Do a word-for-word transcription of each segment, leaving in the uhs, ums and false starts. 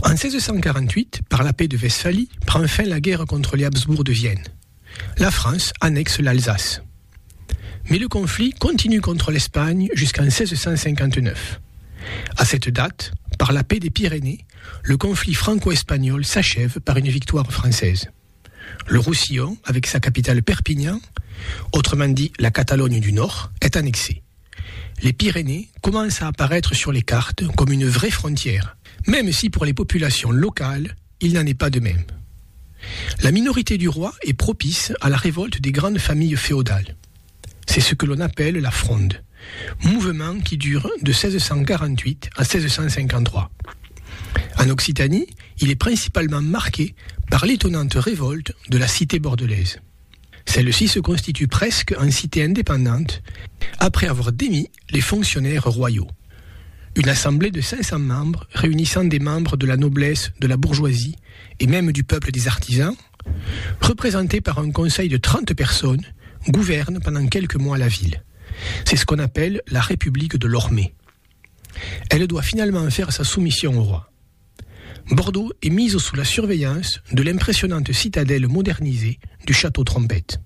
En seize cent quarante-huit, par la paix de Westphalie, prend fin la guerre contre les Habsbourg de Vienne. La France annexe l'Alsace. Mais le conflit continue contre l'Espagne jusqu'en seize cent cinquante-neuf. À cette date, par la paix des Pyrénées, le conflit franco-espagnol s'achève par une victoire française. Le Roussillon, avec sa capitale Perpignan, autrement dit la Catalogne du Nord, est annexé. Les Pyrénées commencent à apparaître sur les cartes comme une vraie frontière, même si pour les populations locales, il n'en est pas de même. La minorité du roi est propice à la révolte des grandes familles féodales. C'est ce que l'on appelle la Fronde, mouvement qui dure de seize cent quarante-huit à seize cent cinquante-trois. En Occitanie, il est principalement marqué par l'étonnante révolte de la cité bordelaise. Celle-ci se constitue presque en cité indépendante après avoir démis les fonctionnaires royaux. Une assemblée de cinq cents membres réunissant des membres de la noblesse, de la bourgeoisie et même du peuple des artisans, représentés par un conseil de trente personnes, gouverne pendant quelques mois la ville. C'est ce qu'on appelle la République de Lormais. Elle doit finalement faire sa soumission au roi. Bordeaux est mise sous la surveillance de l'impressionnante citadelle modernisée du château Trompette.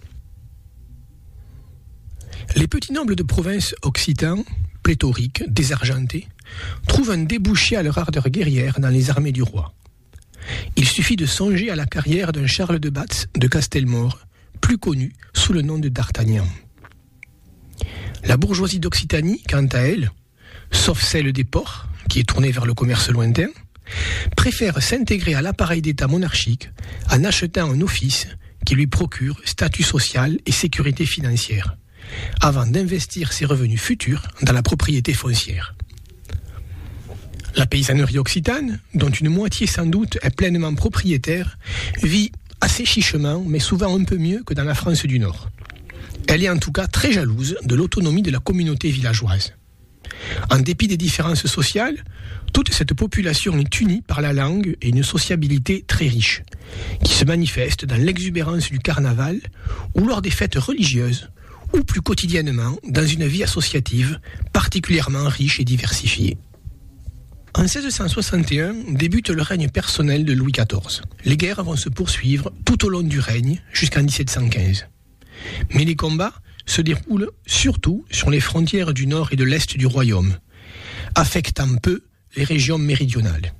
Les petits nobles de province occitans, pléthoriques, désargentés, trouvent un débouché à leur ardeur guerrière dans les armées du roi. Il suffit de songer à la carrière d'un Charles de Batz de Castelmaure, plus connu sous le nom de D'Artagnan. La bourgeoisie d'Occitanie, quant à elle, sauf celle des ports, qui est tournée vers le commerce lointain, préfère s'intégrer à l'appareil d'État monarchique en achetant un office qui lui procure statut social et sécurité financière, avant d'investir ses revenus futurs dans la propriété foncière. La paysannerie occitane, dont une moitié sans doute est pleinement propriétaire, vit assez chichement, mais souvent un peu mieux que dans la France du Nord. Elle est en tout cas très jalouse de l'autonomie de la communauté villageoise. En dépit des différences sociales, toute cette population est unie par la langue et une sociabilité très riche, qui se manifeste dans l'exubérance du carnaval ou lors des fêtes religieuses, ou plus quotidiennement dans une vie associative particulièrement riche et diversifiée. En seize cent soixante et un débute le règne personnel de Louis quatorze. Les guerres vont se poursuivre tout au long du règne jusqu'en dix-sept cent quinze. Mais les combats se déroulent surtout sur les frontières du nord et de l'est du royaume, affectant peu les régions méridionales.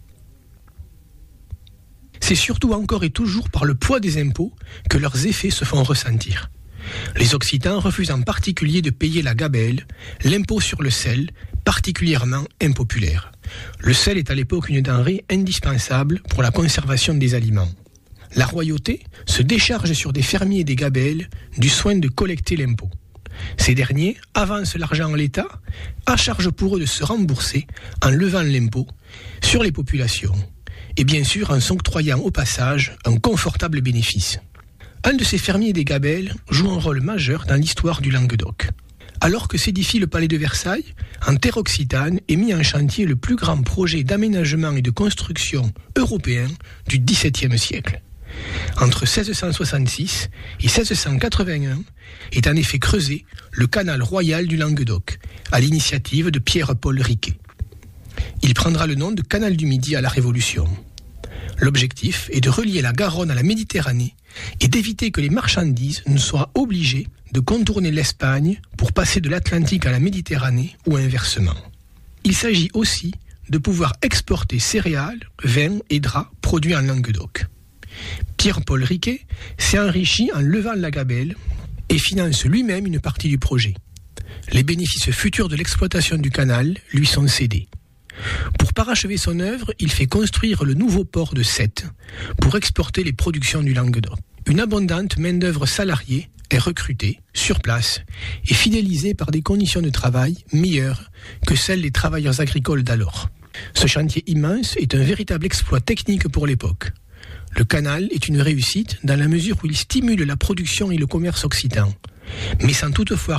C'est surtout encore et toujours par le poids des impôts que leurs effets se font ressentir. Les Occitans refusent en particulier de payer la gabelle, l'impôt sur le sel, particulièrement impopulaire. Le sel est à l'époque une denrée indispensable pour la conservation des aliments. La royauté se décharge sur des fermiers et des gabelles du soin de collecter l'impôt. Ces derniers avancent l'argent à l'État, à charge pour eux de se rembourser en levant l'impôt sur les populations et bien sûr en s'octroyant au passage un confortable bénéfice. Un de ces fermiers des gabelles joue un rôle majeur dans l'histoire du Languedoc. Alors que s'édifie le palais de Versailles, en terre occitane est mis en chantier le plus grand projet d'aménagement et de construction européen du dix-septième siècle. Entre seize cent soixante-six et seize cent quatre-vingt-un est en effet creusé le canal royal du Languedoc, à l'initiative de Pierre-Paul Riquet. Il prendra le nom de canal du Midi à la Révolution. L'objectif est de relier la Garonne à la Méditerranée et d'éviter que les marchandises ne soient obligées de contourner l'Espagne pour passer de l'Atlantique à la Méditerranée ou inversement. Il s'agit aussi de pouvoir exporter céréales, vins et draps produits en Languedoc. Pierre-Paul Riquet s'est enrichi en levant la gabelle et finance lui-même une partie du projet. Les bénéfices futurs de l'exploitation du canal lui sont cédés. Pour parachever son œuvre, il fait construire le nouveau port de Sète pour exporter les productions du Languedoc. Une abondante main-d'œuvre salariée est recrutée sur place et fidélisée par des conditions de travail meilleures que celles des travailleurs agricoles d'alors. Ce chantier immense est un véritable exploit technique pour l'époque. Le canal est une réussite dans la mesure où il stimule la production et le commerce occitan, mais sans toutefois